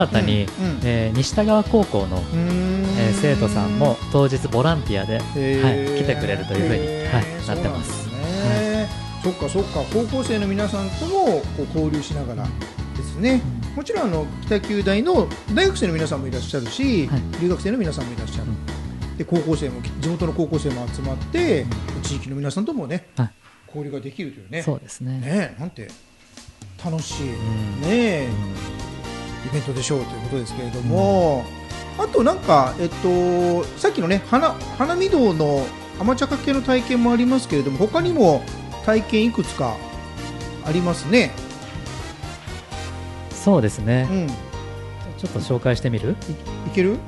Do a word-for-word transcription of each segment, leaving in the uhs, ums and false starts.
新たに、 うんうんえー西田川高校の、 うーんえー生徒さんも当日ボランティアで、はい、 へー来てくれるというふうに、 へーはい、なってます。 そうなんですね、そっかそっか、高校生の皆さんともこう交流しながらですね、もちろんあの北九大の大学生の皆さんもいらっしゃるし、 はい留学生の皆さんもいらっしゃる、で高校生も地元の高校生も集まって地域の皆さんともね、 はい、 交流ができるというね、 そうですね。 ねえなんて楽しい、 んねえイベントでしょうということですけれども、あとなんか、えっと、さっきのね花花見堂の甘茶かけの体験もありますけれども、他にも体験いくつかありますね。 そうですね、 うん、いちょっと紹介してみる？ いける？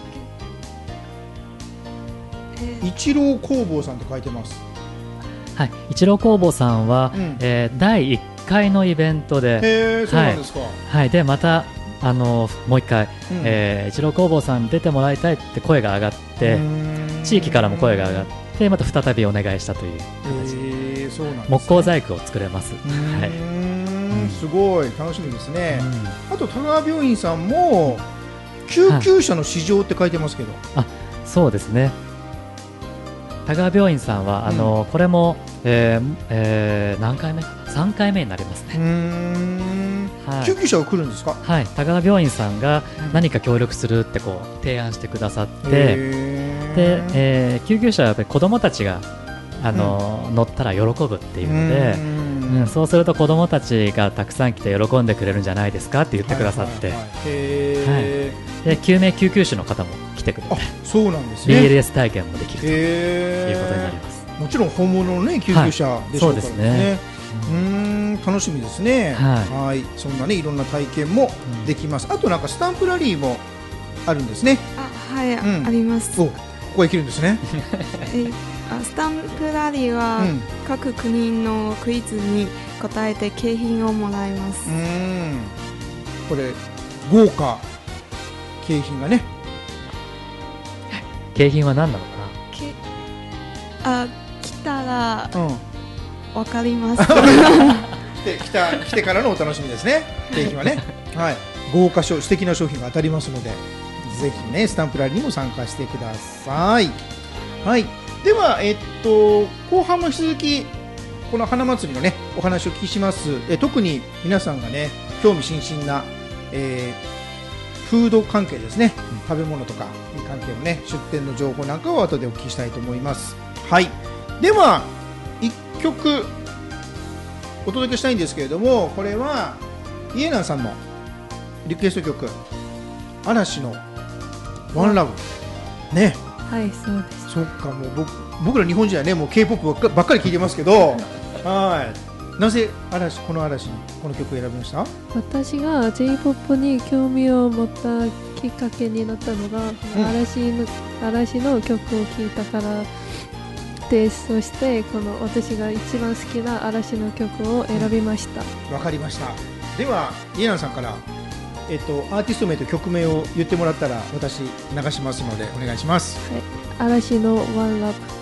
えー一郎工房さんって書いてます。 はい、一郎工房さんは、 うんえーだいいっかいのイベントで、 へえ、そうなんですか。 はい、でまたあのもう一回、 うんえー一郎工房さん出てもらいたいって声が上がって、地域からも声が上がってまた再びお願いしたという形、 へえ、そうなんですね。 木工細工を作れます。 うーはい、 ん、すごい楽しみですね。あと田川病院さんも救急車の市場って書いてますけど、 そうですね。田川病院さんはあの、これも、えーえー何回目さんかいめになりますうーね。 ん、 はい救急車が来るんですか？ はい、田川病院さんが何か協力するってこう提案してくださって、で、えー救急車はやっぱり子どもたちがあの、乗ったら喜ぶっていうので、うん、そうすると子どもたちがたくさん来て喜んでくれるんじとって言ってくださって、 はいはいはい、へで救命救急士の方も来てくれて、 ー、あ、そうなんですね。 ビーエルエス 体験もできるとへいうことになりー、 ます。 もちろん本物のね救急車でしょうからね。 はいそうですね。 うーん、楽しみですね。 はいはい、そんなねいろんな体験もできます。あとなんかスタンプラリーもあるんですね。 あ、はい、 うんあります。 お、ここへ行けるんですね。 えあスタンプラリーは、 うん各国のクイズに答えて景品をもらいます。 うーん、これ豪華景品がね。 景品は何なのかな。 けあ来たらうん。 わかります。 で来た来てからのお楽しみですね。景品はね。はい。豪華商素敵な商品が当たりますので、ぜひねスタンプラリーにも参加してください。はい。ではえっと後半も引き続きこの花祭りのねお話をお聞きします。え特に皆さんがね興味津々な、えーフード関係ですね、食べ物とか関係のね出店の情報なんかを後でお聞きしたいと思います。はい。ではいっきょくお届けしたいんですけれども、これはイエナンさんのリクエスト曲、嵐のワンラブね。 はい、そうです。 そっか、もう僕僕ら日本人はねもう K-ポップ ばっかばっかり聴いてますけどはい。なぜ嵐この嵐にこの曲を選びました？ 私が J-ポップ に興味を持ったきっかけになったのが、 うん嵐の嵐の曲を聴いたからです。そしてこの私が一番好きな嵐の曲を選びました。 わかりました。ではイエナンさんからえっとアーティスト名と曲名を言ってもらったら私流しますのでお願いします。 嵐のワンラブ。